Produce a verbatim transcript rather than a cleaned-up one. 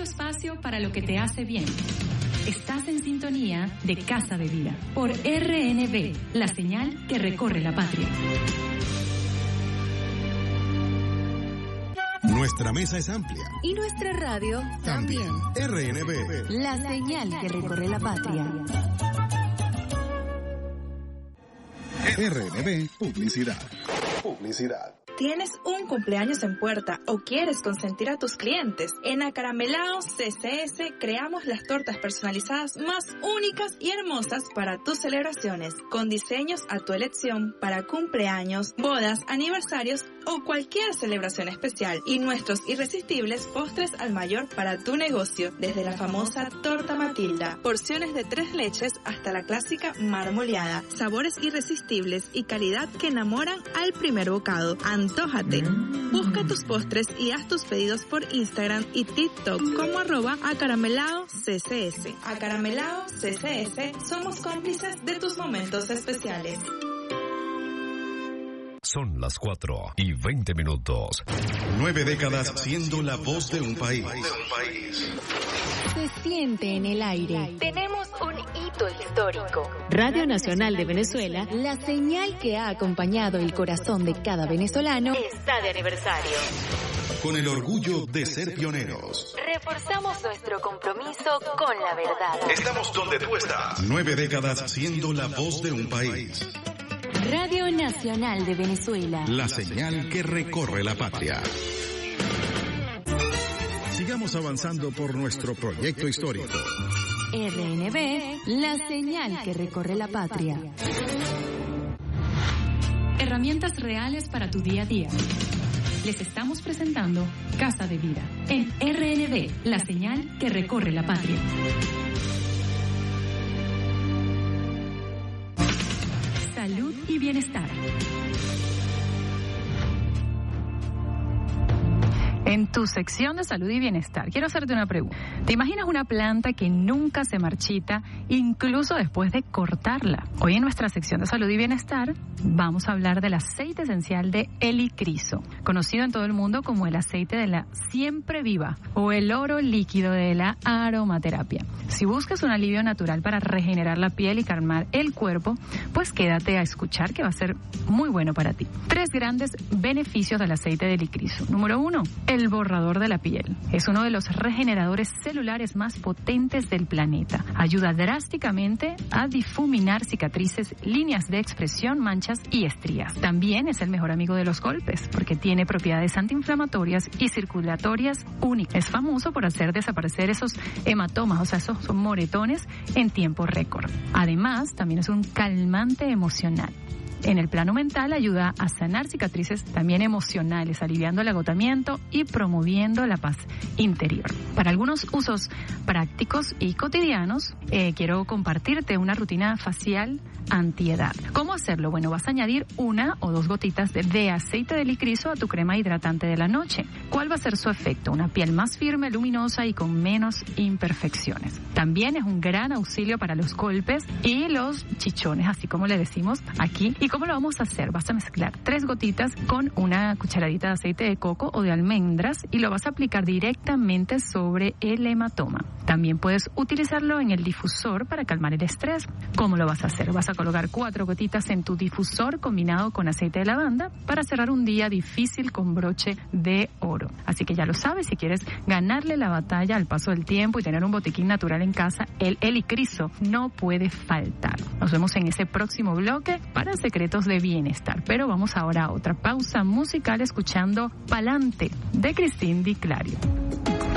espacio para lo que te hace bien. Estás en sintonía de Casa de Vida por R N B, la señal que recorre la patria. Nuestra mesa es amplia. Y nuestra radio también. R N B, la señal que recorre la patria. R N B, publicidad. Publicidad. ¿Tienes un cumpleaños en puerta o quieres consentir a tus clientes? En Acaramelados C C S creamos las tortas personalizadas más únicas y hermosas para tus celebraciones, con diseños a tu elección para cumpleaños, bodas, aniversarios o cualquier celebración especial, y nuestros irresistibles postres al mayor para tu negocio, desde la famosa torta Matilda, porciones de tres leches hasta la clásica marmoleada, sabores irresistibles y calidad que enamoran al primer bocado. Antójate. Busca tus postres y haz tus pedidos por Instagram y TikTok como arroba acaramelado C C S. Acaramelado C C S, somos cómplices de tus momentos especiales. Son las cuatro y veinte minutos. Nueve décadas siendo la voz de un país. Se siente en el aire. Tenemos un hito histórico. Radio Nacional de Venezuela, la señal que ha acompañado el corazón de cada venezolano, está de aniversario. Con el orgullo de ser pioneros. Reforzamos nuestro compromiso con la verdad. Estamos donde tú estás. Nueve décadas siendo la voz de un país. Radio Nacional de Venezuela, la señal que recorre la patria. Sigamos avanzando por nuestro proyecto histórico. R N B, la señal que recorre la patria. Herramientas reales para tu día a día. Les estamos presentando Casa de Vida en R N B, la señal que recorre la patria. Salud y bienestar. En tu sección de salud y bienestar, quiero hacerte una pregunta. ¿Te imaginas una planta que nunca se marchita, incluso después de cortarla? Hoy en nuestra sección de salud y bienestar vamos a hablar del aceite esencial de Helichrysum, conocido en todo el mundo como el aceite de la siempre viva o el oro líquido de la aromaterapia. Si buscas un alivio natural para regenerar la piel y calmar el cuerpo, pues quédate a escuchar que va a ser muy bueno para ti. Tres grandes beneficios del aceite de Helichrysum. Número uno, el borrador de la piel. Es uno de los regeneradores celulares más potentes del planeta. Ayuda drásticamente a difuminar cicatrices, líneas de expresión, manchas y estrías. También es el mejor amigo de los golpes porque tiene propiedades antiinflamatorias y circulatorias únicas. Es famoso por hacer desaparecer esos hematomas, o sea, esos moretones en tiempo récord. Además, también es un calmante emocional. En el plano mental ayuda a sanar cicatrices también emocionales, aliviando el agotamiento y promoviendo la paz interior. Para algunos usos prácticos y cotidianos, eh, quiero compartirte una rutina facial antiedad. ¿Cómo hacerlo? Bueno, vas a añadir una o dos gotitas de, de aceite de Helichrysum a tu crema hidratante de la noche. ¿Cuál va a ser su efecto? Una piel más firme, luminosa y con menos imperfecciones. También es un gran auxilio para los golpes y los chichones, así como le decimos aquí. ¿Y cómo lo vamos a hacer? Vas a mezclar tres gotitas con una cucharadita de aceite de coco o de almendras y lo vas a aplicar directamente sobre el hematoma. También puedes utilizarlo en el difusor para calmar el estrés. ¿Cómo lo vas a hacer? Vas a colocar cuatro gotitas en tu difusor combinado con aceite de lavanda para cerrar un día difícil con broche de oro. Así que ya lo sabes, si quieres ganarle la batalla al paso del tiempo y tener un botiquín natural en casa, el Helichrysum no puede faltar. Nos vemos en ese próximo bloque para secretos de bienestar. Pero vamos ahora a otra pausa musical escuchando Pa'lante de Cristín Di Clario.